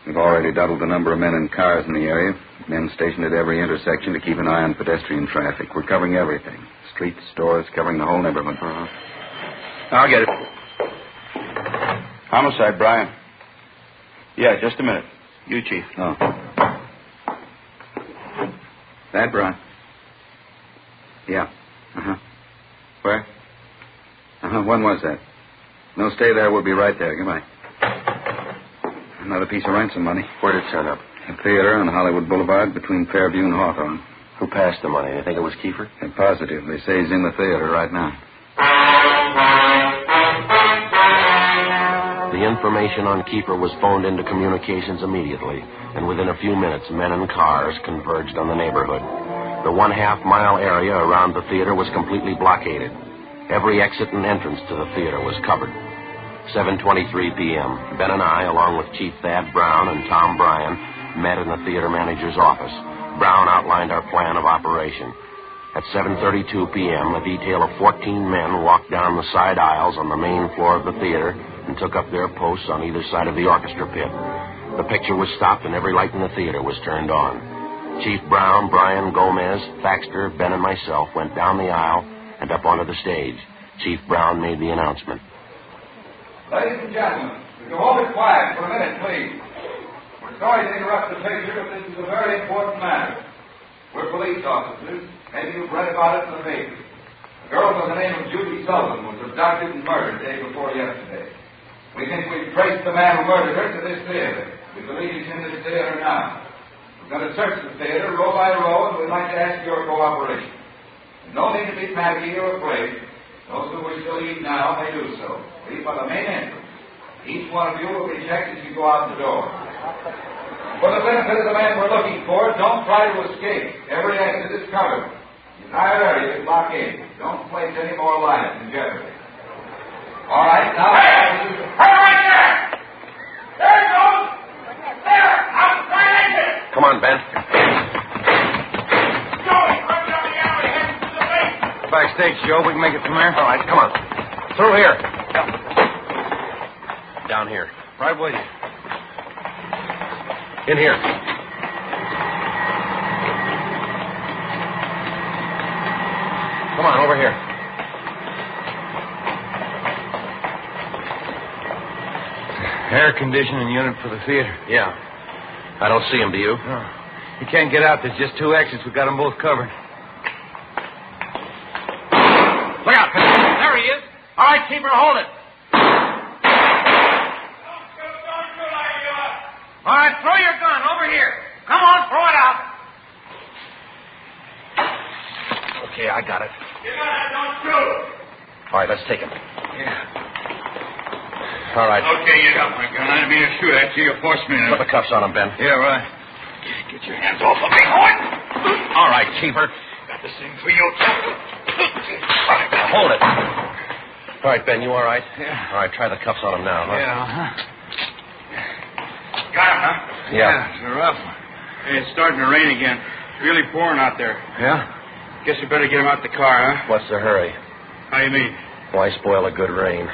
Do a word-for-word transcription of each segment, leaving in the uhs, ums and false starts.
We've already doubled the number of men and cars in the area. Men stationed at every intersection to keep an eye on pedestrian traffic. We're covering everything. Streets, stores, covering the whole neighborhood. Uh-huh. I'll get it. Homicide, Brian. Yeah, just a minute. You, Chief. Oh. That, Brian? Yeah. Uh-huh. Where? Uh-huh. When was that? No, stay there. We'll be right there. Goodbye. Another piece of ransom money. Where did it turn up? A theater on Hollywood Boulevard between Fairview and Hawthorne. Who passed the money? You think it was Kiefer? They're positive. They say he's in the theater right now. The information on Kiefer was phoned into communications immediately, and within a few minutes, men and cars converged on the neighborhood. The one-half-mile area around the theater was completely blockaded. Every exit and entrance to the theater was covered. seven twenty-three p.m., Ben and I, along with Chief Thad Brown and Tom Bryan, met in the theater manager's office. Brown outlined our plan of operation. At seven thirty-two p.m., a detail of fourteen men walked down the side aisles on the main floor of the theater and took up their posts on either side of the orchestra pit. The picture was stopped and every light in the theater was turned on. Chief Brown, Bryan, Gomez, Thaxter, Ben, and myself went down the aisle and up onto the stage. Chief Brown made the announcement. Ladies and gentlemen, would you all be quiet for a minute, please? We're sorry to interrupt the picture, but this is a very important matter. We're police officers. Maybe you've read about it in the paper. A girl by the name of Judy Sullivan was abducted and murdered the day before yesterday. We think we've traced the man who murdered her to this theater. We believe he's in this theater now. We're going to search the theater row by row, and we'd like to ask your cooperation. There's no need to be panicky or afraid. Those who wish to leave now may do so. Leave by the main entrance. Each one of you will be checked as you go out the door. For the benefit of the man we're looking for, don't try to escape. Every exit is covered. The entire area is blockaded. Don't place any more lives in jeopardy. All right, now... Hey! Hey, right there! There it goes! There! Outside exit! Come on, Ben. Joey, run down the alley, heading to the basement. Backstage, Joe. We can make it from there. All right, come on. Through here. Yep. Down here. Right with you. In here. Come on, over here. Air conditioning unit for the theater. Yeah. I don't see him, do you? No. You can't get out. There's just two exits. We've got them both covered. Look out. There he is. All right, keep her, hold it. All right, throw your gun over here. Come on, throw it out. Okay, I got it. Get out and don't shoot. All right, let's take him. Yeah. All right. Okay, you got my gun. I didn't mean to shoot at you. You forced me to. Put the cuffs on him, Ben. Yeah, right. Get your hands off of me, Howard. All right, Keeper. Got this thing for you. Hold it. All right, Ben, you all right? Yeah. All right, try the cuffs on him now, huh? Yeah, huh? Got him, huh? Yeah. Yeah, it's a rough one. Hey, it's starting to rain again. It's really pouring out there. Yeah? Guess we better get him out the car, huh? What's the hurry? How do you mean? Why spoil a good rain?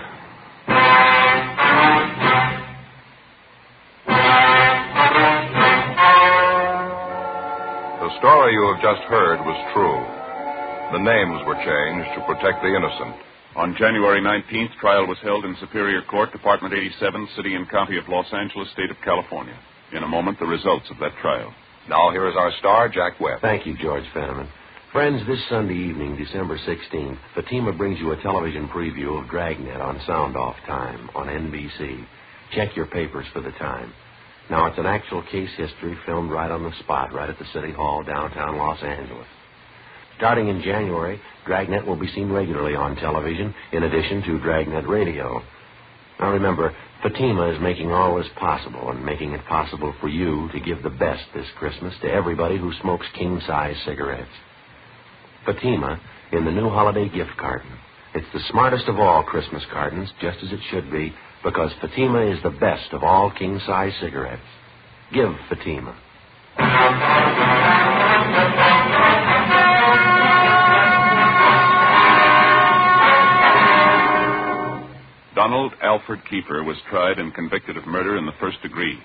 The story you have just heard was true. The names were changed to protect the innocent. On January nineteenth, trial was held in Superior Court, Department eighty-seven, City and County of Los Angeles, State of California. In a moment, the results of that trial. Now here is our star, Jack Webb. Thank you, George Fenneman. Friends, this Sunday evening, December sixteenth, Fatima brings you a television preview of Dragnet on Sound Off Time on N B C. Check your papers for the time. Now, it's an actual case history filmed right on the spot, right at the City Hall, downtown Los Angeles. Starting in January, Dragnet will be seen regularly on television, in addition to Dragnet Radio. Now, remember, Fatima is making all this possible and making it possible for you to give the best this Christmas to everybody who smokes king-size cigarettes. Fatima in the new holiday gift carton. It's the smartest of all Christmas cartons, just as it should be, because Fatima is the best of all king-size cigarettes. Give Fatima. Donald Alfred Kiefer was tried and convicted of murder in the first degree.